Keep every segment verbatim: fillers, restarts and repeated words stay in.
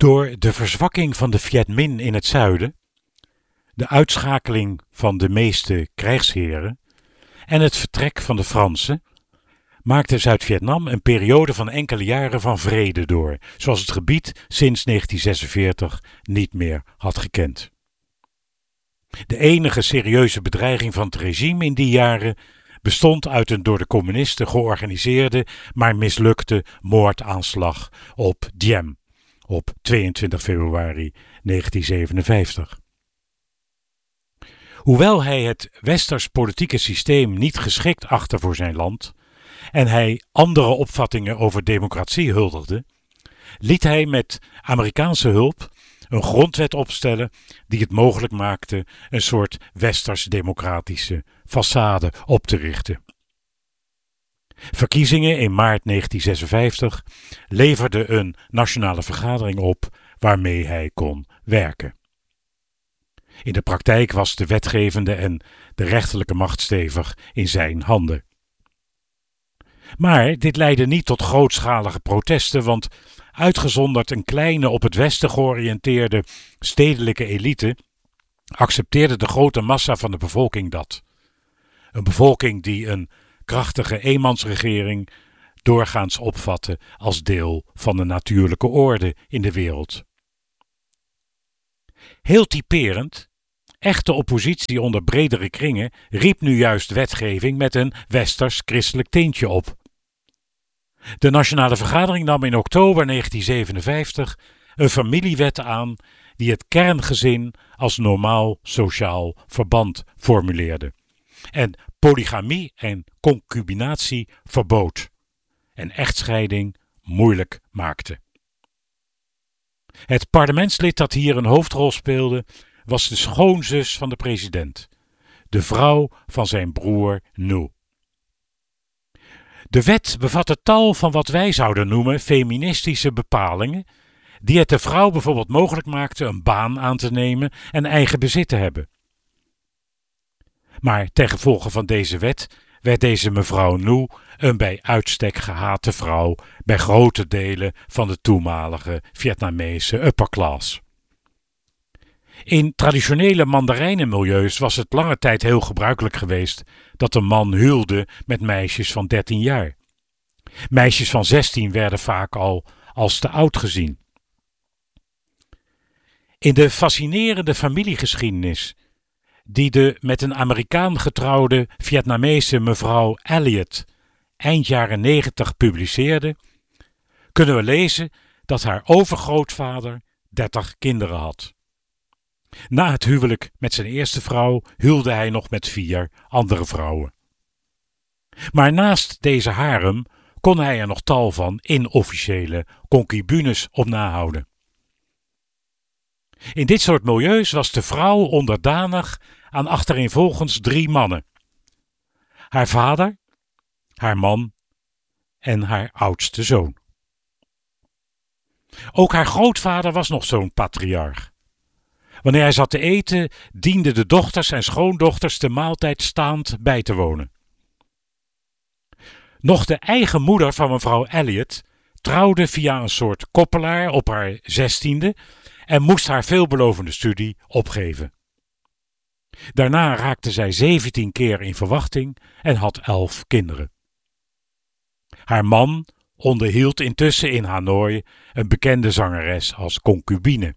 Door de verzwakking van de Viet Minh in het zuiden, de uitschakeling van de meeste krijgsheren en het vertrek van de Fransen maakte Zuid-Vietnam een periode van enkele jaren van vrede door, zoals het gebied sinds negentien zesenveertig niet meer had gekend. De enige serieuze bedreiging van het regime in die jaren bestond uit een door de communisten georganiseerde, maar mislukte moordaanslag op Diem op tweeëntwintig februari negentien zevenenvijftig. Hoewel hij het westers politieke systeem niet geschikt achtte voor zijn land en hij andere opvattingen over democratie huldigde, liet hij met Amerikaanse hulp een grondwet opstellen die het mogelijk maakte een soort westers-democratische façade op te richten. Verkiezingen in maart negentien zesenvijftig leverden een nationale vergadering op waarmee hij kon werken. In de praktijk was de wetgevende en de rechterlijke macht stevig in zijn handen. Maar dit leidde niet tot grootschalige protesten, want uitgezonderd een kleine op het westen georiënteerde stedelijke elite accepteerde de grote massa van de bevolking dat. Een bevolking die een krachtige eenmansregering doorgaans opvatte als deel van de natuurlijke orde in de wereld. Heel typerend, echte oppositie onder bredere kringen riep nu juist wetgeving met een westers-christelijk tintje op. De Nationale Vergadering nam in oktober negentien zevenenvijftig een familiewet aan die het kerngezin als normaal sociaal verband formuleerde en polygamie en concubinatie verbood en echtscheiding moeilijk maakte. Het parlementslid dat hier een hoofdrol speelde was de schoonzus van de president, de vrouw van zijn broer Nu. De wet bevatte tal van wat wij zouden noemen feministische bepalingen, die het de vrouw bijvoorbeeld mogelijk maakten een baan aan te nemen en eigen bezit te hebben. Maar ten gevolge van deze wet werd deze mevrouw Nu een bij uitstek gehate vrouw bij grote delen van de toenmalige Vietnamese upper class. In traditionele mandarijnenmilieus was het lange tijd heel gebruikelijk geweest dat een man huwde met meisjes van dertien jaar. Meisjes van zestien werden vaak al als te oud gezien. In de fascinerende familiegeschiedenis die de met een Amerikaan getrouwde Vietnamese mevrouw Elliot eind jaren negentig publiceerde, kunnen we lezen dat haar overgrootvader dertig kinderen had. Na het huwelijk met zijn eerste vrouw huwde hij nog met vier andere vrouwen. Maar naast deze harem kon hij er nog tal van inofficiële concubines op nahouden. In dit soort milieus was de vrouw onderdanig aan achtereenvolgens drie mannen: haar vader, haar man en haar oudste zoon. Ook haar grootvader was nog zo'n patriarch. Wanneer hij zat te eten, dienden de dochters en schoondochters de maaltijd staand bij te wonen. Nog de eigen moeder van mevrouw Elliot trouwde via een soort koppelaar op haar zestiende en moest haar veelbelovende studie opgeven. Daarna raakte zij zeventien keer in verwachting en had elf kinderen. Haar man onderhield intussen in Hanoi een bekende zangeres als concubine.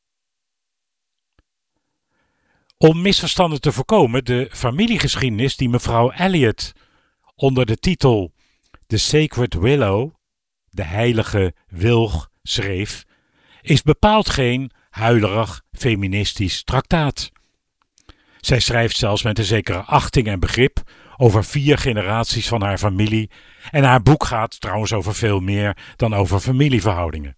Om misverstanden te voorkomen, de familiegeschiedenis die mevrouw Elliot onder de titel The Sacred Willow, de heilige wilg, schreef, is bepaald geen huilerig feministisch traktaat. Zij schrijft zelfs met een zekere achting en begrip over vier generaties van haar familie en haar boek gaat trouwens over veel meer dan over familieverhoudingen.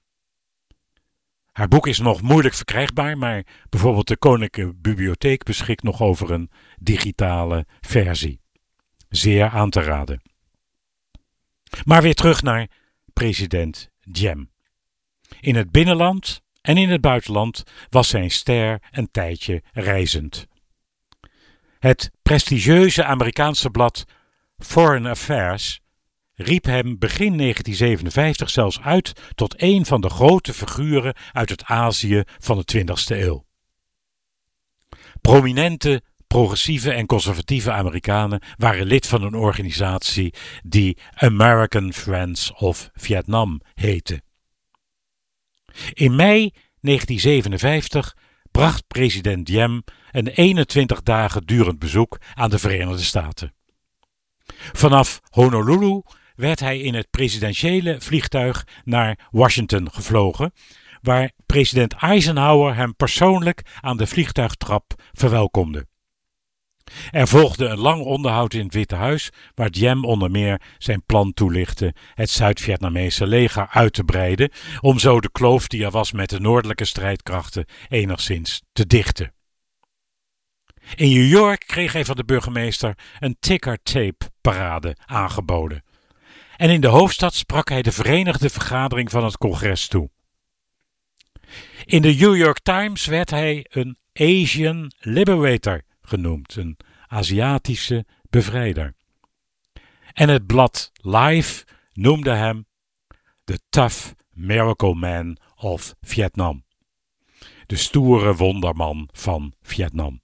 Haar boek is nog moeilijk verkrijgbaar, maar bijvoorbeeld de Koninklijke Bibliotheek beschikt nog over een digitale versie. Zeer aan te raden. Maar weer terug naar president Diem. In het binnenland en in het buitenland was zijn ster een tijdje reizend. Het prestigieuze Amerikaanse blad Foreign Affairs riep hem begin negentien zevenenvijftig zelfs uit tot een van de grote figuren uit het Azië van de twintigste eeuw. Prominente, progressieve en conservatieve Amerikanen waren lid van een organisatie die American Friends of Vietnam heette. In mei negentien zevenenvijftig bracht president Diem een eenentwintig dagen durend bezoek aan de Verenigde Staten. Vanaf Honolulu werd hij in het presidentiële vliegtuig naar Washington gevlogen, waar president Eisenhower hem persoonlijk aan de vliegtuigtrap verwelkomde. Er volgde een lang onderhoud in het Witte Huis, waar Diem onder meer zijn plan toelichtte het Zuid-Vietnamese leger uit te breiden, om zo de kloof die er was met de noordelijke strijdkrachten enigszins te dichten. In New York kreeg hij van de burgemeester een ticker-tape parade aangeboden. En in de hoofdstad sprak hij de Verenigde Vergadering van het Congres toe. In de New York Times werd hij een Asian Liberator genoemd, een Aziatische bevrijder. En het blad Life noemde hem de Tough Miracle Man of Vietnam, de stoere wonderman van Vietnam.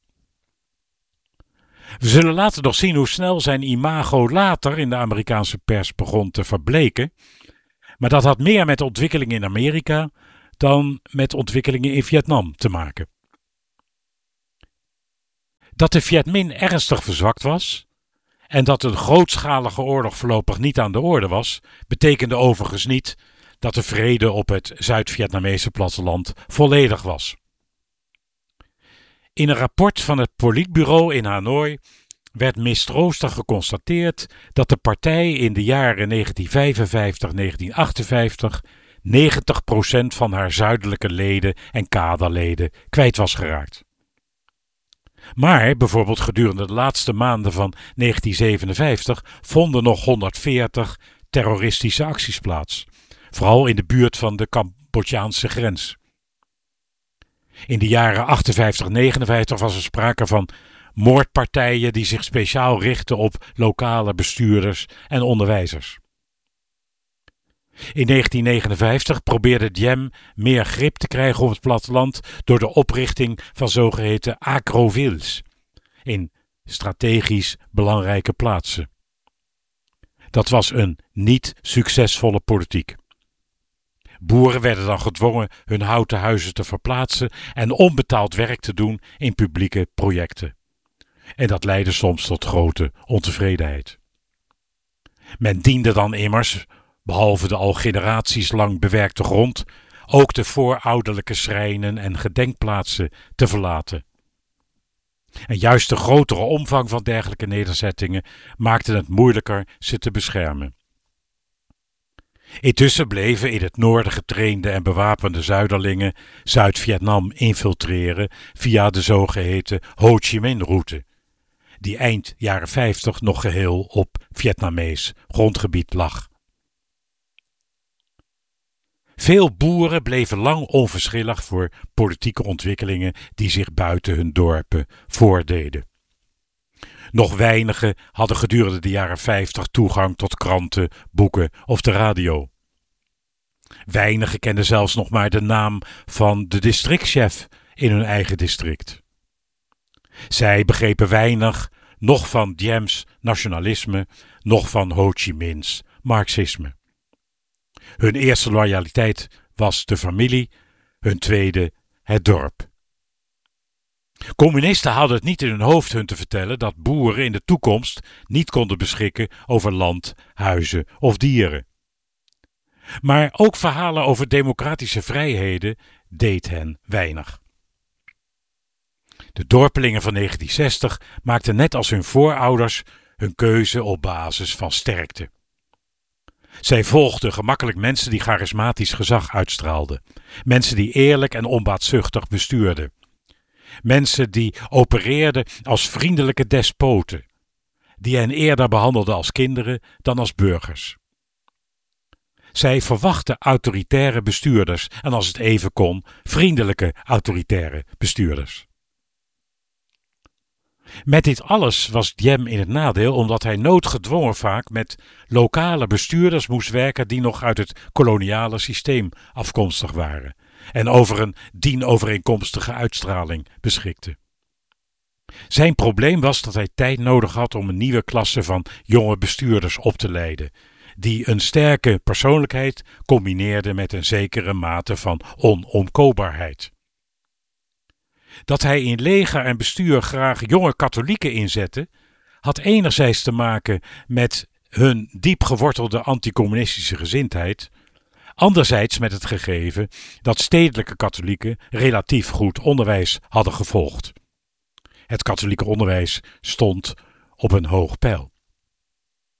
We zullen later nog zien hoe snel zijn imago later in de Amerikaanse pers begon te verbleken, maar dat had meer met ontwikkelingen in Amerika dan met ontwikkelingen in Vietnam te maken. Dat de Viet Minh ernstig verzwakt was en dat een grootschalige oorlog voorlopig niet aan de orde was, betekende overigens niet dat de vrede op het Zuid-Vietnamese platteland volledig was. In een rapport van het Politbureau in Hanoi werd mistroostig geconstateerd dat de partij in de jaren negentien vijfenvijftig tot negentien achtenvijftig negentig procent van haar zuidelijke leden en kaderleden kwijt was geraakt. Maar bijvoorbeeld gedurende de laatste maanden van negentien zevenenvijftig vonden nog honderdveertig terroristische acties plaats, vooral in de buurt van de Cambodjaanse grens. In de jaren achtenvijftig tot negenenvijftig was er sprake van moordpartijen die zich speciaal richtten op lokale bestuurders en onderwijzers. In negentien negenenvijftig probeerde Diem meer grip te krijgen op het platteland door de oprichting van zogeheten agrovilles in strategisch belangrijke plaatsen. Dat was een niet succesvolle politiek. Boeren werden dan gedwongen hun houten huizen te verplaatsen en onbetaald werk te doen in publieke projecten. En dat leidde soms tot grote ontevredenheid. Men diende dan immers, behalve de al generaties lang bewerkte grond, ook de voorouderlijke schrijnen en gedenkplaatsen te verlaten. En juist de grotere omvang van dergelijke nederzettingen maakte het moeilijker ze te beschermen. Intussen bleven in het noorden getrainde en bewapende Zuiderlingen Zuid-Vietnam infiltreren via de zogeheten Ho Chi Minh-route, die eind jaren vijftig nog geheel op Vietnamees grondgebied lag. Veel boeren bleven lang onverschillig voor politieke ontwikkelingen die zich buiten hun dorpen voordeden. Nog weinigen hadden gedurende de jaren vijftig toegang tot kranten, boeken of de radio. Weinigen kenden zelfs nog maar de naam van de districtchef in hun eigen district. Zij begrepen weinig, noch van Diem's nationalisme, noch van Ho Chi Minh's marxisme. Hun eerste loyaliteit was de familie, hun tweede het dorp. Communisten hadden het niet in hun hoofd hun te vertellen dat boeren in de toekomst niet konden beschikken over land, huizen of dieren. Maar ook verhalen over democratische vrijheden deed hen weinig. De dorpelingen van negentien zestig maakten net als hun voorouders hun keuze op basis van sterkte. Zij volgden gemakkelijk mensen die charismatisch gezag uitstraalden, mensen die eerlijk en onbaatzuchtig bestuurden. Mensen die opereerden als vriendelijke despoten, die hen eerder behandelden als kinderen dan als burgers. Zij verwachten autoritaire bestuurders en als het even kon, vriendelijke autoritaire bestuurders. Met dit alles was Diem in het nadeel omdat hij noodgedwongen vaak met lokale bestuurders moest werken die nog uit het koloniale systeem afkomstig waren en over een dienovereenkomstige uitstraling beschikten. Zijn probleem was dat hij tijd nodig had om een nieuwe klasse van jonge bestuurders op te leiden, die een sterke persoonlijkheid combineerden met een zekere mate van onomkoopbaarheid. Dat hij in leger en bestuur graag jonge katholieken inzette, had enerzijds te maken met hun diep gewortelde anticommunistische gezindheid, anderzijds met het gegeven dat stedelijke katholieken relatief goed onderwijs hadden gevolgd. Het katholieke onderwijs stond op een hoog peil.